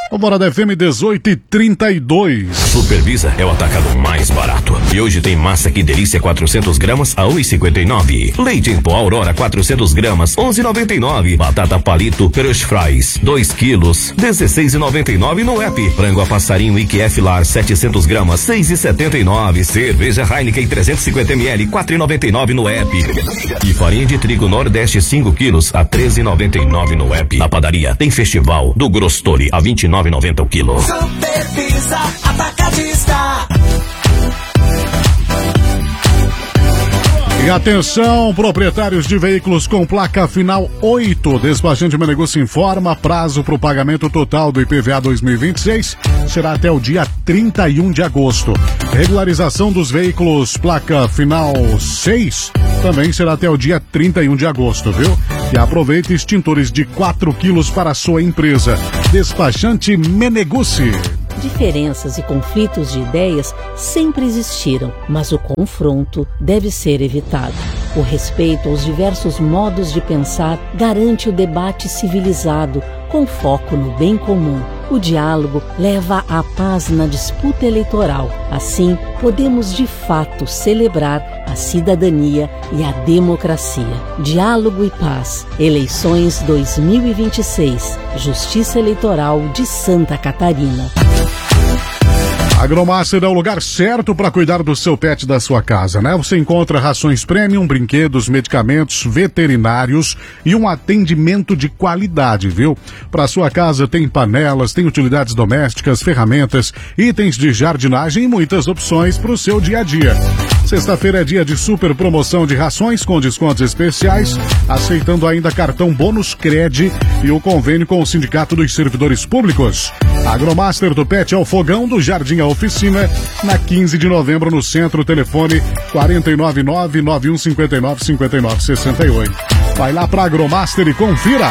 Alvorada FM 18h32. Supervisa é o atacado mais barato. E hoje tem massa que delícia 400 gramas a 1,59. Leite em pó Aurora 400 gramas 11,99. Batata palito Crush Fries 2 quilos 16,99 no app. Frango a passarinho IQF Lar 700 gramas 6,79. Cerveja Heineken 350 ml 4,99 no app. E farinha de trigo Nordeste 5 quilos a 13,99 no app. Na padaria tem Festival do Grostori a 29,90 o quilo. Supervisa Atacadista. E atenção, proprietários de veículos com placa final 8. Despachante Meneguzzi informa, prazo para o pagamento total do IPVA 2026 será até o dia 31 de agosto. Regularização dos veículos placa final 6 também será até o dia 31 de agosto, viu? E aproveite extintores de 4 quilos para a sua empresa. Despachante Meneguzzi. Diferenças e conflitos de ideias sempre existiram, mas o confronto deve ser evitado. O respeito aos diversos modos de pensar garante o debate civilizado, com foco no bem comum. O diálogo leva à paz na disputa eleitoral. Assim, podemos de fato celebrar a cidadania e a democracia. Diálogo e paz. Eleições 2026. Justiça Eleitoral de Santa Catarina. Agromaster é o lugar certo para cuidar do seu pet da sua casa, né? Você encontra rações premium, brinquedos, medicamentos, veterinários e um atendimento de qualidade, viu? Para sua casa tem panelas, tem utilidades domésticas, ferramentas, itens de jardinagem e muitas opções para o seu dia a dia. Sexta-feira é dia de super promoção de rações com descontos especiais, aceitando ainda cartão Bônus Cred e o convênio com o Sindicato dos Servidores Públicos. Agromaster do Pet é o fogão do Jardim à Oficina, na 15 de novembro no centro, telefone 499-9159-5968. Vai lá para Agromaster e confira!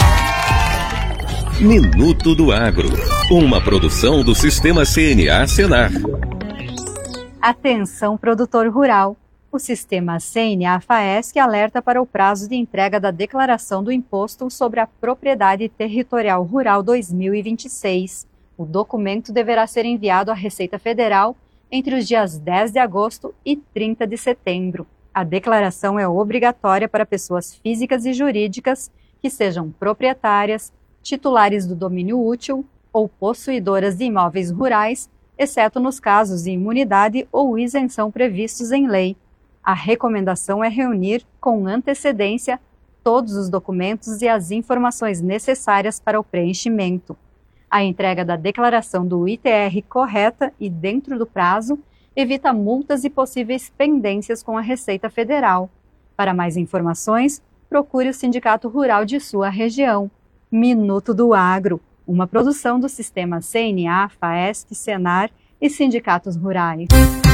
Minuto do Agro, uma produção do Sistema CNA Senar. Atenção, produtor rural. O Sistema CNA-FAESC alerta para o prazo de entrega da declaração do Imposto sobre a Propriedade Territorial Rural 2026. O documento deverá ser enviado à Receita Federal entre os dias 10 de agosto e 30 de setembro. A declaração é obrigatória para pessoas físicas e jurídicas que sejam proprietárias, titulares do domínio útil ou possuidoras de imóveis rurais, exceto nos casos de imunidade ou isenção previstos em lei. A recomendação é reunir com antecedência todos os documentos e as informações necessárias para o preenchimento. A entrega da declaração do ITR correta e dentro do prazo evita multas e possíveis pendências com a Receita Federal. Para mais informações, procure o Sindicato Rural de sua região. Minuto do Agro, uma produção do Sistema CNA, FAESC, Senar e Sindicatos Rurais.